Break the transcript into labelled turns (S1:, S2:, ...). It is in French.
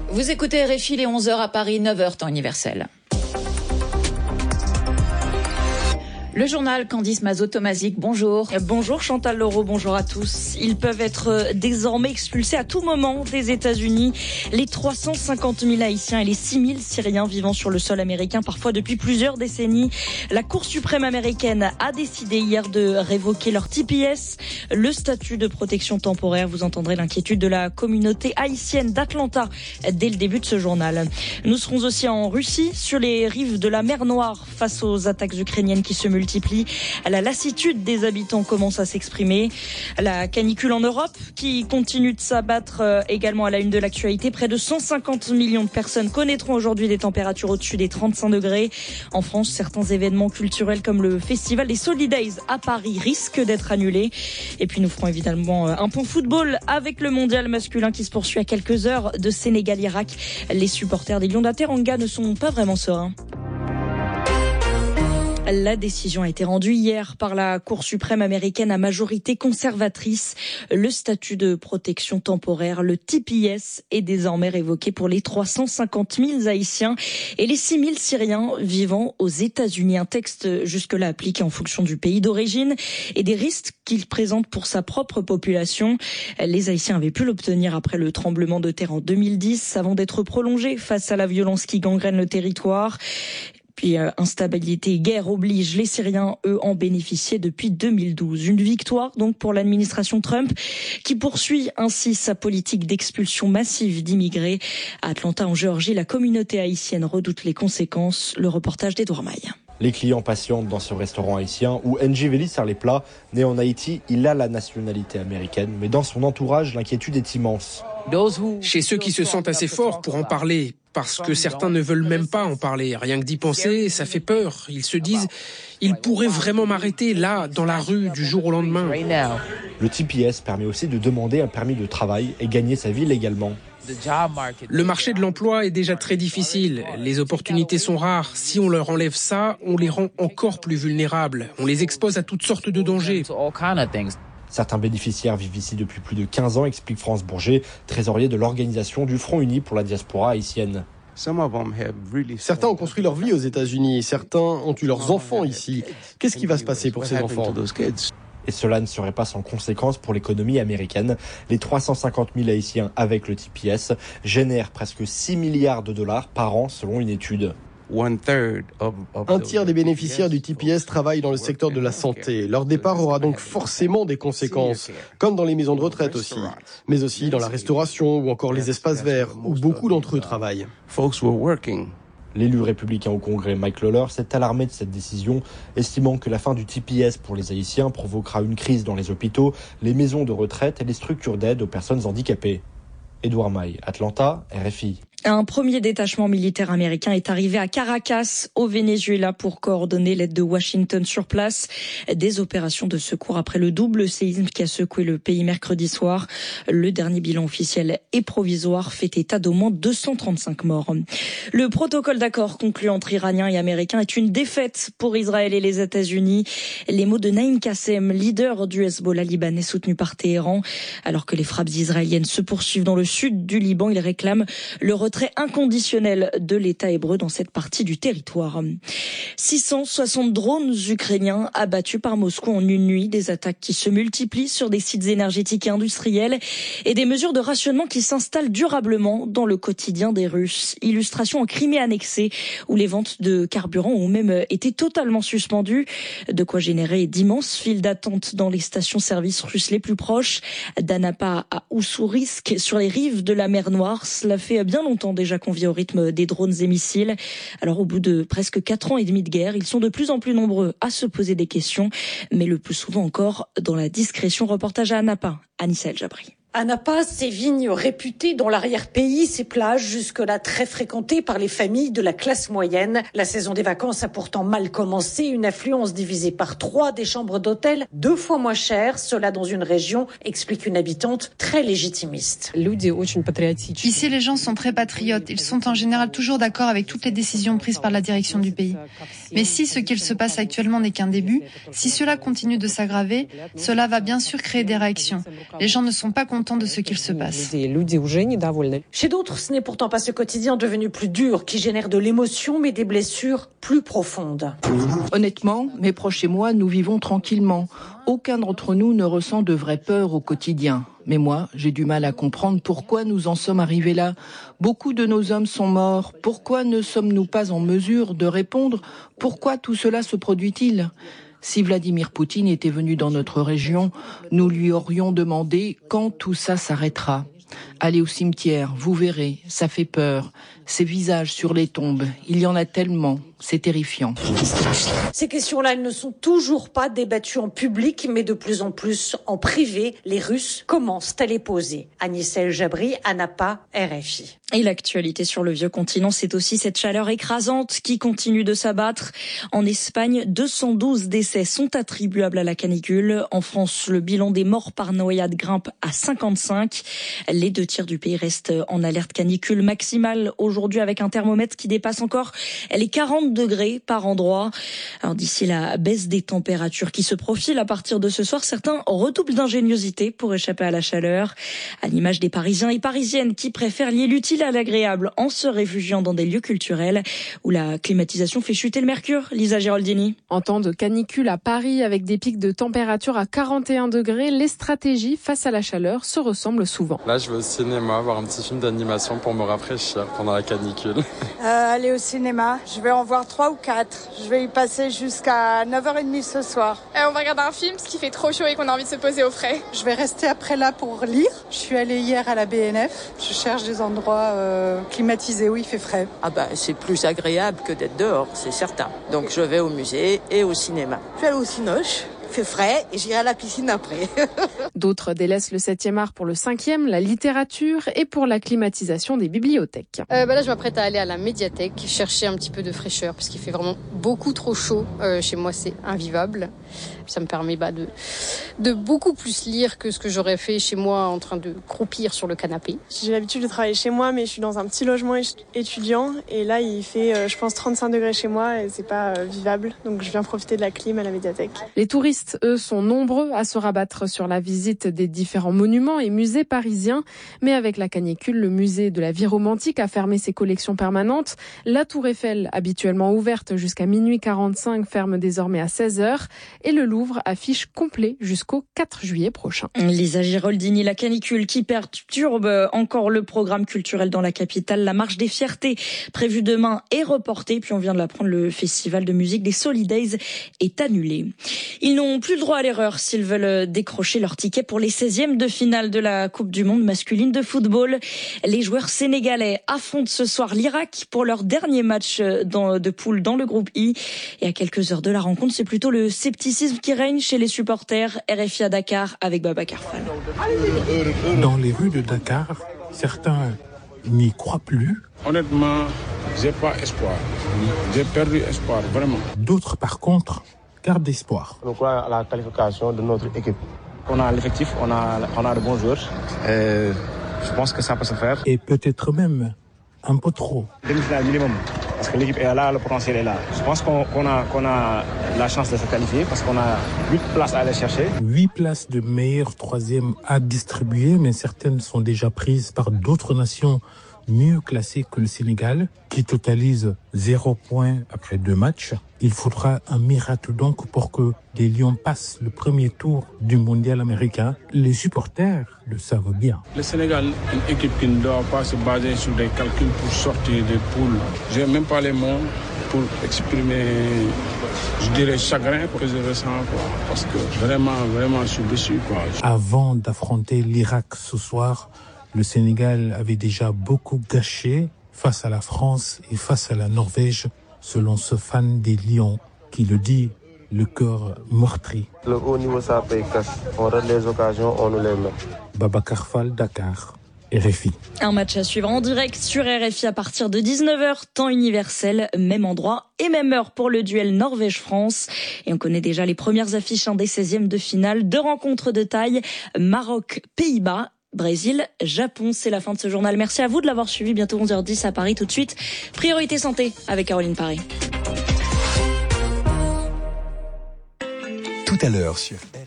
S1: Vous écoutez RFI, les 11h à Paris, 9h temps universel. Le journal Candice Mazot-Tomazic, bonjour.
S2: Bonjour Chantal Leroux, bonjour à tous. Ils peuvent être désormais expulsés à tout moment des États-Unis. Les 350 000 Haïtiens et les 6 000 Syriens vivant sur le sol américain, parfois depuis plusieurs décennies. La Cour suprême américaine a décidé hier de révoquer leur TPS, le statut de protection temporaire. Vous entendrez l'inquiétude de la communauté haïtienne d'Atlanta dès le début de ce journal. Nous serons aussi en Russie, sur les rives de la mer Noire, face aux attaques ukrainiennes qui se multiplient. La lassitude des habitants commence à s'exprimer. La canicule en Europe qui continue de s'abattre également à la une de l'actualité. Près de 150 millions de personnes connaîtront aujourd'hui des températures au-dessus des 35 degrés. En France, certains événements culturels comme le festival des Solidays à Paris risquent d'être annulés. Et puis nous ferons évidemment un point football avec le mondial masculin qui se poursuit à quelques heures de Sénégal-Irak. Les supporters des Lions d'Ateranga ne sont pas vraiment sereins. La décision a été rendue hier par la Cour suprême américaine à majorité conservatrice. Le statut de protection temporaire, le TPS, est désormais révoqué pour les 350 000 Haïtiens et les 6 000 Syriens vivant aux États-Unis. Un texte jusque-là appliqué en fonction du pays d'origine et des risques qu'il présente pour sa propre population. Les Haïtiens avaient pu l'obtenir après le tremblement de terre en 2010 avant d'être prolongés face à la violence qui gangrène le territoire. Puis instabilité et guerre oblige, les Syriens, eux, en bénéficiaient depuis 2012. Une victoire donc pour l'administration Trump qui poursuit ainsi sa politique d'expulsion massive d'immigrés. À Atlanta, en Géorgie, la communauté haïtienne redoute les conséquences. Le reportage d'Edouard Maille.
S3: Les clients patientent dans ce restaurant haïtien où NJ Veli sert les plats. Né en Haïti, il a la nationalité américaine, mais dans son entourage, l'inquiétude est immense.
S4: Chez ceux qui se sentent assez forts pour en parler, parce que certains ne veulent même pas en parler. Rien que d'y penser, ça fait peur. Ils se disent, ils pourraient vraiment m'arrêter là, dans la rue, du jour au lendemain.
S3: Le TPS permet aussi de demander un permis de travail et gagner sa vie légalement.
S4: Le marché de l'emploi est déjà très difficile. Les opportunités sont rares. Si on leur enlève ça, on les rend encore plus vulnérables. On les expose à toutes sortes de dangers.
S3: Certains bénéficiaires vivent ici depuis plus de 15 ans, explique France Bourget, trésorier de l'organisation du Front Uni pour la diaspora haïtienne.
S5: Certains ont construit leur vie aux États-Unis, certains ont eu leurs enfants ici. Qu'est-ce qui va se passer pour ces enfants ?
S3: Et cela ne serait pas sans conséquence pour l'économie américaine. Les 350 000 Haïtiens avec le TPS génèrent presque 6 milliards de dollars par an selon une étude.
S5: Un tiers des bénéficiaires du TPS travaillent dans le secteur de la santé. Leur départ aura donc forcément des conséquences, comme dans les maisons de retraite aussi, mais aussi dans la restauration ou encore les espaces verts, où beaucoup d'entre eux travaillent.
S3: L'élu républicain au Congrès, Mike Lawler, s'est alarmé de cette décision, estimant que la fin du TPS pour les Haïtiens provoquera une crise dans les hôpitaux, les maisons de retraite et les structures d'aide aux personnes handicapées. Edouard Maille, Atlanta, RFI.
S2: Un premier détachement militaire américain est arrivé à Caracas, au Venezuela, pour coordonner l'aide de Washington sur place. Des opérations de secours après le double séisme qui a secoué le pays mercredi soir. Le dernier bilan officiel et provisoire fait état d'au moins 235 morts. Le protocole d'accord conclu entre Iraniens et Américains est une défaite pour Israël et les États-Unis. Les mots de Naïm Kassem, leader du Hezbollah libanais soutenu par Téhéran. Alors que les frappes israéliennes se poursuivent dans le sud du Liban, il réclame le retrait inconditionnel de l'État hébreu dans cette partie du territoire. 660 drones ukrainiens abattus par Moscou en une nuit, des attaques qui se multiplient sur des sites énergétiques et industriels et des mesures de rationnement qui s'installent durablement dans le quotidien des Russes. Illustration en Crimée annexée où les ventes de carburant ont même été totalement suspendues, de quoi générer d'immenses files d'attente dans les stations-service russes les plus proches. d'Anapa à Oussourisk, sur les rives de la mer Noire. Cela fait bien longtemps déjà conviés au rythme des drones et missiles. Alors au bout de presque 4 ans et demi de guerre, ils sont de plus en plus nombreux à se poser des questions, mais le plus souvent encore dans la discrétion. Reportage à Anapa, Anissa El Jabri.
S6: Anapa, ces vignes réputées dans l'arrière-pays, ces plages jusque-là très fréquentées par les familles de la classe moyenne. La saison des vacances a pourtant mal commencé, une affluence divisée par 3 des chambres d'hôtel, 2 fois moins chères, cela dans une région, explique une habitante très légitimiste.
S7: Ici, les gens sont très patriotes, ils sont en général toujours d'accord avec toutes les décisions prises par la direction du pays. Mais si ce qu'il se passe actuellement n'est qu'un début, si cela continue de s'aggraver, cela va bien sûr créer des réactions. Les gens ne sont pas contents mécontents de ce qu'il se passe.
S6: Chez d'autres, ce n'est pourtant pas ce quotidien devenu plus dur qui génère de l'émotion, mais des blessures plus profondes.
S8: Honnêtement, mes proches et moi, nous vivons tranquillement. Aucun d'entre nous ne ressent de vraie peur au quotidien. Mais moi, j'ai du mal à comprendre pourquoi nous en sommes arrivés là. Beaucoup de nos hommes sont morts. Pourquoi ne sommes-nous pas en mesure de répondre? Pourquoi tout cela se produit-il? Si Vladimir Poutine était venu dans notre région, nous lui aurions demandé quand tout ça s'arrêtera. Allez au cimetière, vous verrez, ça fait peur. Ces visages sur les tombes, il y en a tellement, c'est terrifiant.
S6: Ces questions-là, elles ne sont toujours pas débattues en public, mais de plus en plus en privé. Les Russes commencent à les poser. Agnès El Jabri, Anapa, RFI.
S2: Et l'actualité sur le vieux continent, c'est aussi cette chaleur écrasante qui continue de s'abattre. En Espagne, 212 décès sont attribuables à la canicule. En France, le bilan des morts par noyade grimpe à 55. Les 2 tiers du pays restent en alerte canicule maximale aujourd'hui avec un thermomètre qui dépasse encore les 40 degrés par endroit. Alors d'ici la baisse des températures qui se profile à partir de ce soir, certains redoublent d'ingéniosité pour échapper à la chaleur. À l'image des Parisiens et Parisiennes qui préfèrent lier l'utile à l'agréable en se réfugiant dans des lieux culturels où la climatisation fait chuter le mercure. Lisa Giraldini.
S9: En temps de canicule à Paris avec des pics de température à 41 degrés, les stratégies face à la chaleur se ressemblent souvent.
S10: Là, je vais au cinéma voir un petit film d'animation pour me rafraîchir pendant la canicule.
S11: Aller au cinéma, je vais en voir 3 ou 4. Je vais y passer jusqu'à 9h30 ce soir.
S12: On va regarder un film parce qu'il fait trop chaud et qu'on a envie de se poser au frais.
S11: Je vais rester après là pour lire. Je suis allée hier à la BNF. Je cherche des endroits climatisés où il fait frais.
S13: C'est plus agréable que d'être dehors, c'est certain. Donc je vais au musée et au cinéma. Je vais aller au Cinoche. Il fait frais et j'irai à la piscine après.
S9: D'autres délaissent le 7e art pour le 5e, la littérature et pour la climatisation des bibliothèques.
S14: Là, je m'apprête à aller à la médiathèque, chercher un petit peu de fraîcheur parce qu'il fait vraiment beaucoup trop chaud. Chez moi, c'est invivable. Ça me permet de beaucoup plus lire que ce que j'aurais fait chez moi en train de croupir sur le canapé.
S15: J'ai l'habitude de travailler chez moi, mais je suis dans un petit logement étudiant. Et là, il fait, je pense, 35 degrés chez moi et c'est pas vivable. Donc, je viens profiter de la clim à la médiathèque.
S9: Les touristes, eux, sont nombreux à se rabattre sur la visite des différents monuments et musées parisiens. Mais avec la canicule, le musée de la vie romantique a fermé ses collections permanentes. La Tour Eiffel, habituellement ouverte jusqu'à minuit 45, ferme désormais à 16h. Et le Louvre affiche complet jusqu'au 4 juillet prochain.
S2: Lisa Giraldini, la canicule qui perturbe encore le programme culturel dans la capitale. La marche des fiertés prévue demain est reportée. Puis on vient de l'apprendre, le festival de musique des Solidays est annulé. Ils n'ont plus le droit à l'erreur s'ils veulent décrocher leur ticket pour les 16e de finale de la Coupe du Monde masculine de football. Les joueurs sénégalais affrontent ce soir l'Irak pour leur dernier match de poule dans le groupe I. Et à quelques heures de la rencontre, c'est plutôt le scepticisme qui règne chez les supporters. RFI à Dakar avec Babacar Fall.
S16: Dans les rues de Dakar, certains n'y croient plus.
S17: Honnêtement, j'ai pas espoir. J'ai perdu espoir, vraiment.
S16: D'autres, par contre, gardent espoir.
S18: On croit à la qualification de notre équipe. On a l'effectif, on a de bons joueurs. Je pense que ça peut se faire.
S16: Et peut-être même un peu trop.
S18: Demi-finale minimum, parce que l'équipe est là, le potentiel est là. Je pense qu'on a la chance de se qualifier parce qu'on a 8 places à aller chercher.
S16: 8 places de meilleur 3e à distribuer, mais certaines sont déjà prises par d'autres nations mieux classées que le Sénégal, qui totalise 0 point après 2 matchs. Il faudra un miracle donc pour que les Lions passent le premier tour du mondial américain. Les supporters le savent bien.
S17: Le Sénégal, une équipe qui ne doit pas se baser sur des calculs pour sortir des poules. J'ai même pas les mots pour exprimer, je dirais, chagrin que je ressens, quoi. Parce que vraiment, je suis déçu, quoi.
S16: Avant d'affronter l'Irak ce soir, le Sénégal avait déjà beaucoup gâché face à la France et face à la Norvège, selon ce fan des Lions qui le dit, le cœur meurtri.
S18: Le haut niveau, ça paye cash. On rate les occasions, on nous les met.
S16: Babacar Fall, Dakar, RFI.
S2: Un match à suivre en direct sur RFI à partir de 19h, temps universel, même endroit et même heure pour le duel Norvège-France. Et on connaît déjà les premières affiches des 16e de finale. 2 rencontres de taille, Maroc-Pays-Bas. Brésil, Japon, c'est la fin de ce journal. Merci à vous de l'avoir suivi. Bientôt 11h10 à Paris. Tout de suite, Priorité Santé avec Caroline Paré.
S19: Tout à l'heure sur